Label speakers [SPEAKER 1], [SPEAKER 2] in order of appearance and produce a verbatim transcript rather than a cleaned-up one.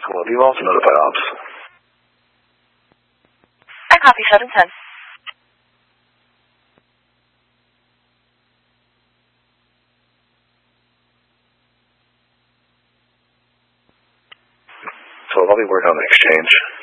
[SPEAKER 1] Hello, do you also notify ops?
[SPEAKER 2] I copy seven ten.
[SPEAKER 1] So I'll be working on the exchange.